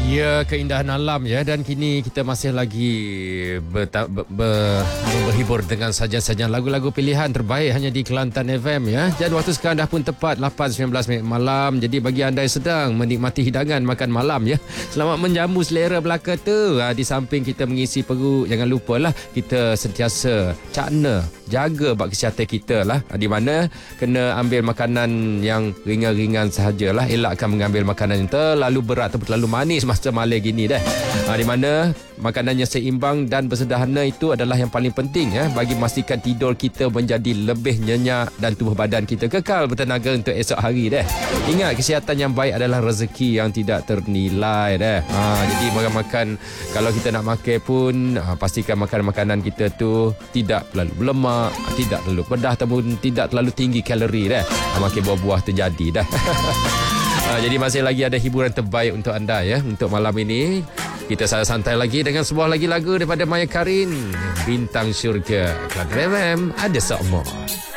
Ya, keindahan alam ya, dan kini kita masih lagi berhibur dengan sajian-sajian lagu-lagu pilihan terbaik hanya di Kelantan FM ya. Dan waktu sekarang dah pun tepat 8.19 malam. Jadi bagi anda yang sedang menikmati hidangan makan malam ya, selamat menjamu selera belaka tu. Di samping kita mengisi perut, jangan lupalah kita sentiasa cakna jaga bab kesihatan kita lah. Di mana kena ambil makanan yang ringan-ringan sahajalah. Elakkan mengambil makanan yang terlalu berat atau terlalu manis masa malam gini dah. Di mana makanan yang seimbang dan bersederhana itu adalah yang paling penting ya, bagi memastikan tidur kita menjadi lebih nyenyak dan tubuh badan kita kekal bertenaga untuk esok hari dah. Ingat, kesihatan yang baik adalah rezeki yang tidak ternilai dah. Jadi makan, kalau kita nak makan pun pastikan makanan-makanan kita tu tidak terlalu berlemak, tidak terlalu pedas ataupun tidak terlalu tinggi kalori dah. Makan buah-buah tu jadi dah. Jadi masih lagi ada hiburan terbaik untuk anda ya. Untuk malam ini kita santai lagi dengan sebuah lagi lagu daripada Maya Karin, Bintang Syurga. Kelantan FM ada Sokmo.